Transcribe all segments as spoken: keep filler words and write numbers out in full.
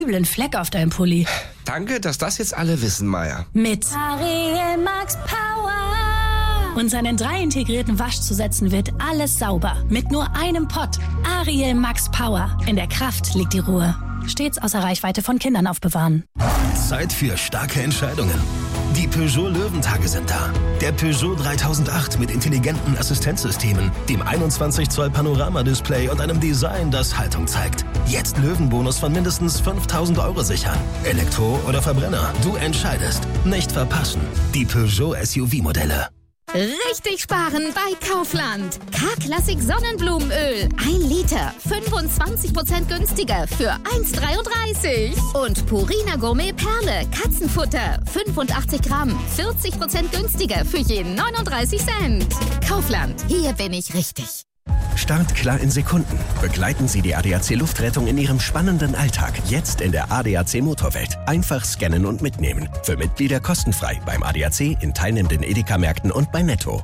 üblen Fleck auf deinem Pulli. Danke, dass das jetzt alle wissen, Maya. Mit Ariel Max Power. unseren in drei integrierten Waschzusätzen wird alles sauber. Mit nur einem Pott. Ariel Max Power. In der Kraft liegt die Ruhe. Stets außer Reichweite von Kindern aufbewahren. Zeit für starke Entscheidungen. Die Peugeot Löwentage sind da. Der Peugeot dreitausendacht mit intelligenten Assistenzsystemen, dem einundzwanzig Zoll Panoramadisplay und einem Design, das Haltung zeigt. Jetzt Löwenbonus von mindestens fünftausend Euro sichern. Elektro oder Verbrenner, du entscheidest. Nicht verpassen. Die Peugeot S U V-Modelle. Richtig sparen bei Kaufland. K-Klassik Sonnenblumenöl. ein Liter. fünfundzwanzig Prozent günstiger für eins Komma dreiunddreißig. Und Purina Gourmet Perle. Katzenfutter. fünfundachtzig Gramm. vierzig Prozent günstiger für je neununddreißig Cent. Kaufland. Hier bin ich richtig. Start klar in Sekunden. Begleiten Sie die A D A C Luftrettung in Ihrem spannenden Alltag. Jetzt in der A D A C Motorwelt. Einfach scannen und mitnehmen. Für Mitglieder kostenfrei beim A D A C, in teilnehmenden Edeka-Märkten und bei Netto.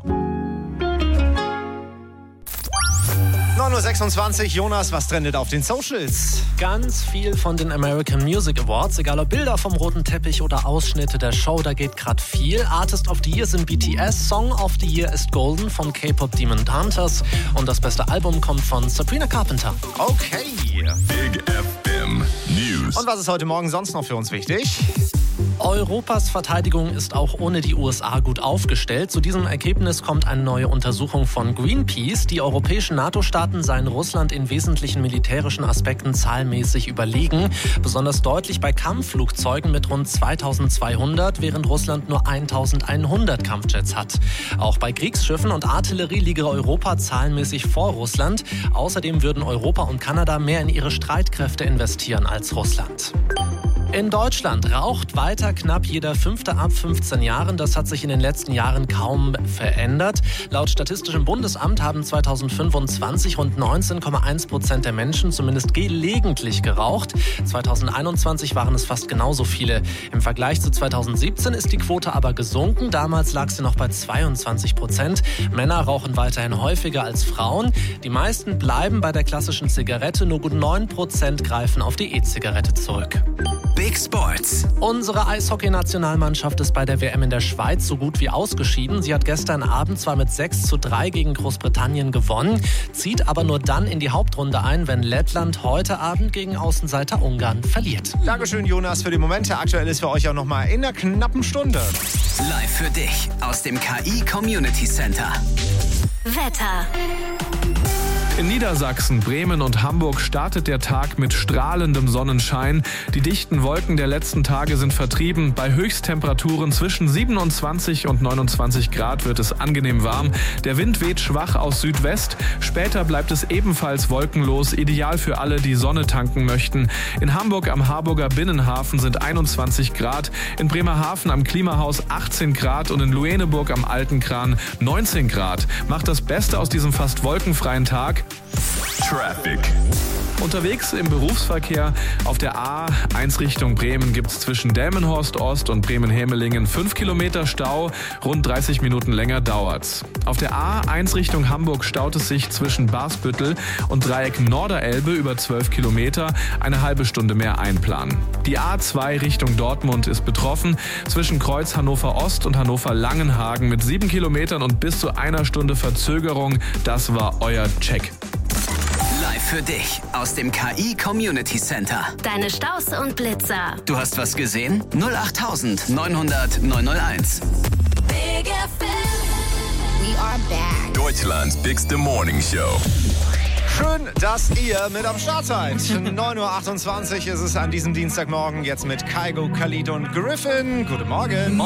neun Uhr sechsundzwanzig, Jonas, was trendet auf den Socials? Ganz viel von den American Music Awards, egal ob Bilder vom roten Teppich oder Ausschnitte der Show, da geht gerade viel. Artist of the Year sind B T S, Song of the Year ist Golden von K-Pop Demon Hunters und das beste Album kommt von Sabrina Carpenter. Okay. Big F M News. Und was ist heute Morgen sonst noch für uns wichtig? Europas Verteidigung ist auch ohne die U S A gut aufgestellt. Zu diesem Ergebnis kommt eine neue Untersuchung von Greenpeace. Die europäischen NATO-Staaten seien Russland in wesentlichen militärischen Aspekten zahlenmäßig überlegen. Besonders deutlich bei Kampfflugzeugen mit rund zweitausendzweihundert, während Russland nur eintausendeinhundert Kampfjets hat. Auch bei Kriegsschiffen und Artillerie liege Europa zahlenmäßig vor Russland. Außerdem würden Europa und Kanada mehr in ihre Streitkräfte investieren als Russland. In Deutschland raucht weiter knapp jeder Fünfte ab fünfzehn Jahren. Das hat sich in den letzten Jahren kaum verändert. Laut Statistischem Bundesamt haben zweitausendfünfundzwanzig rund neunzehn Komma eins Prozent der Menschen zumindest gelegentlich geraucht. zweitausendeinundzwanzig waren es fast genauso viele. Im Vergleich zu zweitausendsiebzehn ist die Quote aber gesunken. Damals lag sie noch bei zweiundzwanzig Prozent. Männer rauchen weiterhin häufiger als Frauen. Die meisten bleiben bei der klassischen Zigarette. Nur gut neun Prozent greifen auf die E-Zigarette zurück. Big Sports. Unsere Eishockey-Nationalmannschaft ist bei der W M in der Schweiz so gut wie ausgeschieden. Sie hat gestern Abend zwar mit sechs zu drei gegen Großbritannien gewonnen, zieht aber nur dann in die Hauptrunde ein, wenn Lettland heute Abend gegen Außenseiter Ungarn verliert. Dankeschön, Jonas, für die Momente. Aktuell ist für euch auch noch mal in einer knappen Stunde. Live für dich aus dem K I Community Center. Wetter. In Niedersachsen, Bremen und Hamburg startet der Tag mit strahlendem Sonnenschein. Die dichten Wolken der letzten Tage sind vertrieben. Bei Höchsttemperaturen zwischen siebenundzwanzig und neunundzwanzig Grad wird es angenehm warm. Der Wind weht schwach aus Südwest. Später bleibt es ebenfalls wolkenlos, ideal für alle, die Sonne tanken möchten. In Hamburg am Harburger Binnenhafen sind einundzwanzig Grad, in Bremerhaven am Klimahaus achtzehn Grad und in Lueneburg am Altenkran neunzehn Grad. Macht das Beste aus diesem fast wolkenfreien Tag. Traffic. Unterwegs im Berufsverkehr auf der A eins Richtung Bremen gibt es zwischen Delmenhorst Ost und Bremen-Hemelingen fünf Kilometer Stau, rund dreißig Minuten länger dauert's. Auf der A eins Richtung Hamburg staut es sich zwischen Barsbüttel und Dreieck Norderelbe über zwölf Kilometer, eine halbe Stunde mehr einplanen. Die A zwei Richtung Dortmund ist betroffen, zwischen Kreuz Hannover Ost und Hannover Langenhagen mit sieben Kilometern und bis zu einer Stunde Verzögerung. Das war euer Check. Live für dich aus dem K I Community Center. Deine Staus und Blitzer. Du hast was gesehen? null acht neunhundert neunhunderteins. Big F M. We are back. Deutschlands Bigste Morning Show. Schön, dass ihr mit am Start seid. neun Uhr achtundzwanzig ist es an diesem Dienstagmorgen. Jetzt mit Kygo, Khalid und Griffin. Guten Morgen.